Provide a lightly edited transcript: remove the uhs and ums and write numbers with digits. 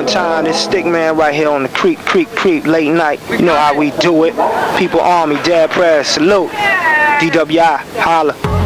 time, this stick man right here on the creep, late night. You know how we do it. People Army, Dead Press, salute. DWI, holla.